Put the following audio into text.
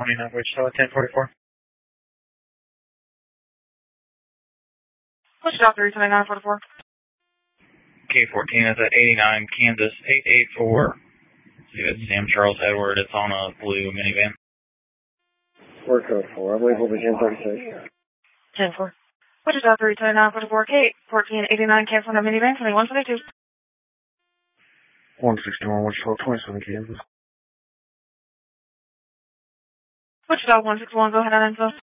29 Wichita, 1044. Wichita 32944. K14 is at 89 Kansas 884. See, that's Sam Charles Edward. It's on a blue minivan. Word code 4. I believe we'll be 1036. 10-4. Wichita 32944. K14 89 cancel on a minivan 2122. 161 Wichita 27 Kansas. Wichita 161, go ahead on info.